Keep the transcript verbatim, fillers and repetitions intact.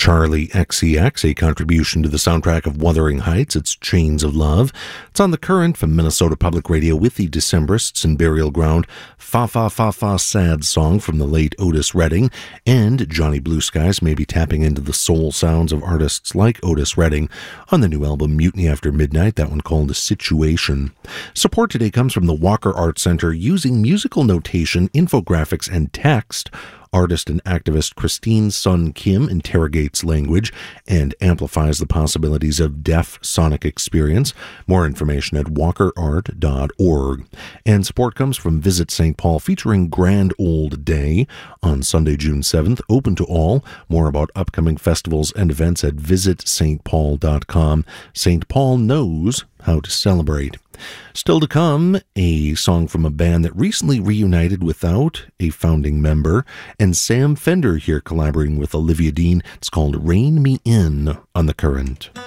Charlie X C X, a contribution to the soundtrack of Wuthering Heights, it's Chains of Love. It's on The Current from Minnesota Public Radio with the Decemberists and Burial Ground, Fa Fa Fa Fa Sad Song from the late Otis Redding, and Johnny Blue Skies may be tapping into the soul sounds of artists like Otis Redding on the new album Mutiny After Midnight, that one called The Situation. Support today comes from the Walker Art Center using musical notation, infographics, and text. Artist and activist Christine Sun Kim interrogates language and amplifies the possibilities of deaf sonic experience. More information at walker art dot org. And support comes from Visit Saint Paul, featuring Grand Old Day on Sunday, June seventh, open to all. More about upcoming festivals and events at visit st paul dot com. Saint Paul knows how to celebrate. Still to come, a song from a band that recently reunited without a founding member, and Sam Fender here collaborating with Olivia Dean. It's called Rein Me In on The Current.